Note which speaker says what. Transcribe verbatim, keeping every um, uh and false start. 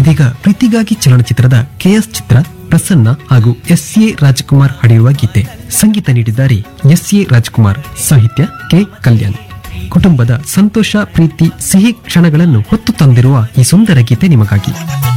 Speaker 1: ಇದೀಗ ಪ್ರೀತಿಗಾಗಿ ಚಲನಚಿತ್ರದ ಕೆಎಸ್ ಚಿತ್ರ ಪ್ರಸನ್ನ ಹಾಗೂ ಎಸ್ ಎ ರಾಜಕುಮಾರ್ ಹಾಡಿರುವ ಗೀತೆ. ಸಂಗೀತ ನೀಡಿದ್ದಾರೆ ಎಸ್ ಎ ರಾಜಕುಮಾರ್, ಸಾಹಿತ್ಯ ಕೆ ಕಲ್ಯಾಣ್. ಕುಟುಂಬದ ಸಂತೋಷ, ಪ್ರೀತಿ, ಸಿಹಿ ಕ್ಷಣಗಳನ್ನು ಹೊತ್ತು ತಂದಿರುವ ಈ ಸುಂದರ ಗೀತೆ ನಿಮಗಾಗಿ.